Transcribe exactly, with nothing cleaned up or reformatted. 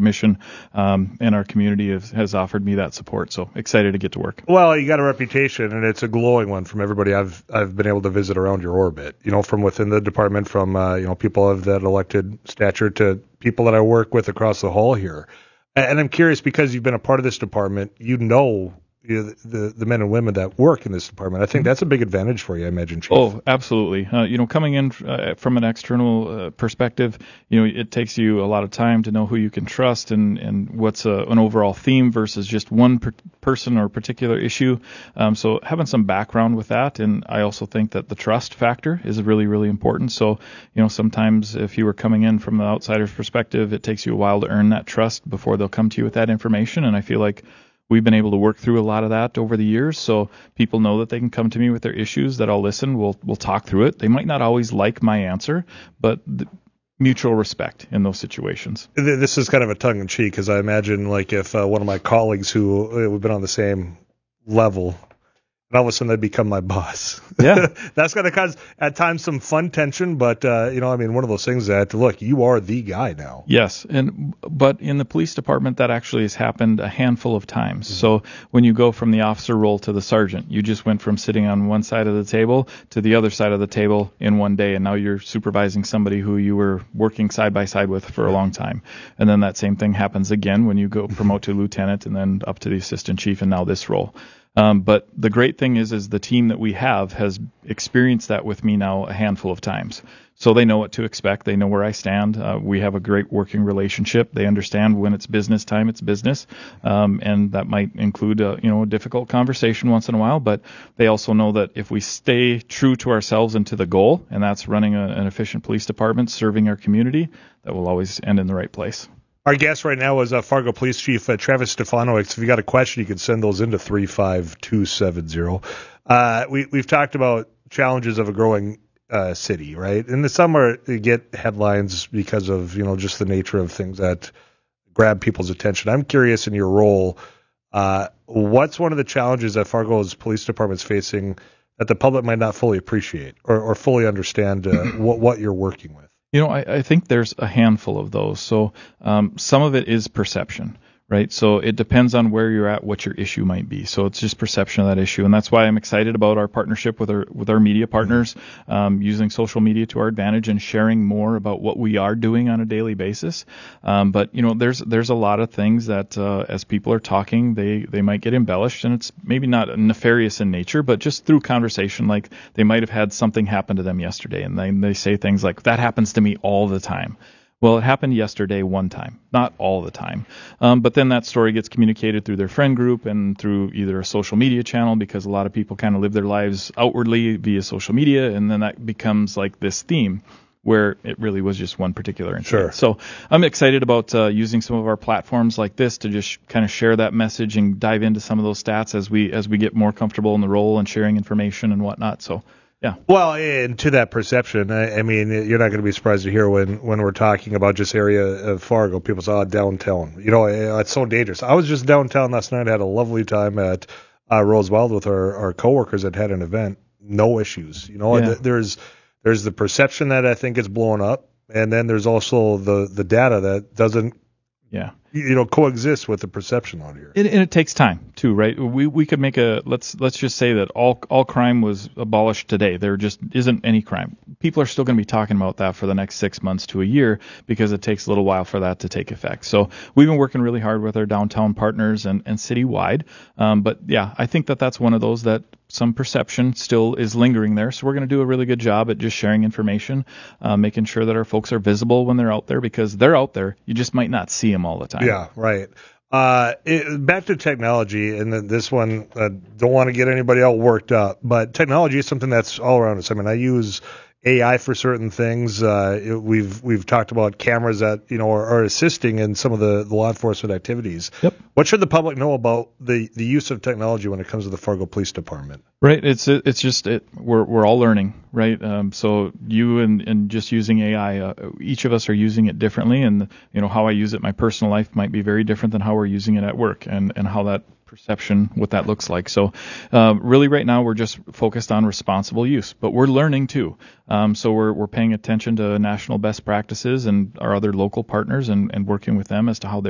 commission um, and our community has, has offered me that support. So excited to get to work. Well, you got a reputation, and it's a glowing one from everybody I've I've been able to visit around your orbit. You know, from within the department, from uh, you know people of that elected stature to people that I work with across the hall here. And I'm curious, because you've been a part of this department, you know, you know the the men and women that work in this department. I think that's a big advantage for you, I imagine, Chief. Oh, absolutely. Uh, you know, coming in uh, from an external uh, perspective, you know, it takes you a lot of time to know who you can trust and, and what's a, an overall theme versus just one per- person or particular issue. Um, so having some background with that, and I also think that the trust factor is really, really important. So, you know, sometimes if you were coming in from the outsider's perspective, it takes you a while to earn that trust before they'll come to you with that information. And I feel like we've been able to work through a lot of that over the years, so people know that they can come to me with their issues, that I'll listen, we'll we'll talk through it. They might not always like my answer, but the mutual respect in those situations. This is kind of a tongue-in-cheek, because I imagine, like, if uh, one of my colleagues who uh, we've been on the same level, and all of a sudden they become my boss. Yeah. That's going to cause, at times, some fun tension, but, uh, you know, I mean, one of those things that, look, you are the guy now. Yes, and but in the police department, that actually has happened a handful of times. Mm-hmm. So when you go from the officer role to the sergeant, you just went from sitting on one side of the table to the other side of the table in one day, and now you're supervising somebody who you were working side by side with for a long time. And then that same thing happens again when you go promote to lieutenant and then up to the assistant chief and now this role. Um, but the great thing is, is the team that we have has experienced that with me now a handful of times. So they know what to expect. They know where I stand. Uh, we have a great working relationship. They understand when it's business time, it's business. Um, and that might include a, you know, a difficult conversation once in a while, but they also know that if we stay true to ourselves and to the goal, and that's running a, an efficient police department, serving our community, that will always end in the right place. Our guest right now is uh, Fargo Police Chief uh, Travis Stefanowicz. If you got a question, you can send those into three five two seven zero. Uh, we, we've talked about challenges of a growing uh, city, right? In the summer, you get headlines because of, you know, just the nature of things that grab people's attention. I'm curious, in your role, uh, what's one of the challenges that Fargo's police department's facing that the public might not fully appreciate or, or fully understand uh, what, what you're working with? You know, I, I think there's a handful of those. So um, some of it is perception, right? So it depends on where you're at, what your issue might be. So it's just perception of that issue, and that's why I'm excited about our partnership with our with our media partners, um, using social media to our advantage and sharing more about what we are doing on a daily basis. Um, but you know, there's there's a lot of things that uh, as people are talking, they they might get embellished, and it's maybe not nefarious in nature, but just through conversation, like they might have had something happen to them yesterday, and they they say things like, "That happens to me all the time." Well, it happened yesterday one time, not all the time. Um, but then that story gets communicated through their friend group and through either a social media channel, because a lot of people kind of live their lives outwardly via social media, and then that becomes like this theme where it really was just one particular incident. Sure. So I'm excited about uh, using some of our platforms like this to just kind of share that message and dive into some of those stats as we as we get more comfortable in the role and sharing information and whatnot. So. Yeah. Well, and to that perception, I, I mean, you're not going to be surprised to hear when, when we're talking about just area of Fargo, people say, oh, downtown. You know, it's so dangerous. I was just downtown last night. I had a lovely time at uh, Rosewild with our, our coworkers that had an event. No issues. You know, yeah. there's there's the perception that I think is blowing up, and then there's also the, the data that doesn't yeah. you know, coexist with the perception out here. And, and it takes time too, right? We we could make a let's let's just say that all all crime was abolished today. There just isn't any crime. People are still going to be talking about that for the next six months to a year because it takes a little while for that to take effect. So we've been working really hard with our downtown partners and and citywide. Um, but yeah, I think that that's one of those that some perception still is lingering there. So we're going to do a really good job at just sharing information, uh, making sure that our folks are visible when they're out there, because they're out there. You just might not see them all the time. Yeah, right. Uh, it, back to technology, and then this one, uh, don't want to get anybody all worked up, but technology is something that's all around us. I mean, I use A I for certain things. Uh, it, we've we've talked about cameras that, you know, are, are assisting in some of the, the law enforcement activities. Yep. What should the public know about the, the use of technology when it comes to the Fargo Police Department? Right. It's it's just it, we're we're all learning, right? Um, so you and, and just using A I, uh, each of us are using it differently, and you know how I use it in my personal life might be very different than how we're using it at work, and, and how that perception, what that looks like. So uh, really right now we're just focused on responsible use, but we're learning too. Um, so we're we're paying attention to national best practices and our other local partners, and, and working with them as to how they